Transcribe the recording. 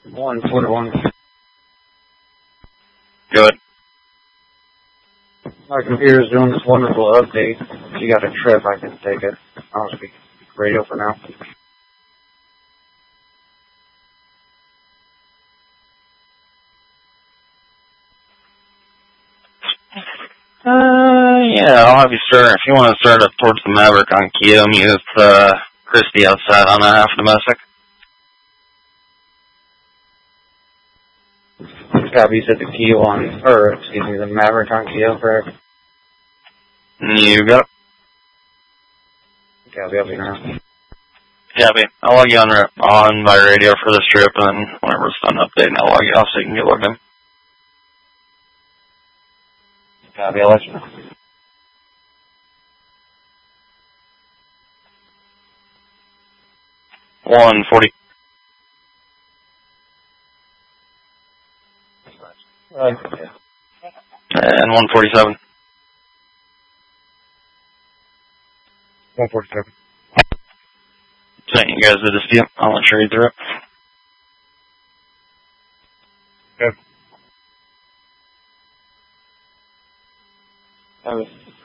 141. Good. My computer's doing this wonderful update. If you got a trip, I can take it. I'll speak radio for now. Yeah, I'll have you start. If you want to start up towards the Maverick on Keo, meet with Christy outside on a half domestic. Copy, you said the Keo on, or excuse me, the Maverick on Keo, correct? You got it. Copy, I'll be now. Copy. I'll log you on by radio for this trip, and then whenever it's done updating, I'll log you off so you can get logged in. Copy, I'll let you know. $140. And 147. 147. Saying you guys did this deal. I'll let you read through it. Good.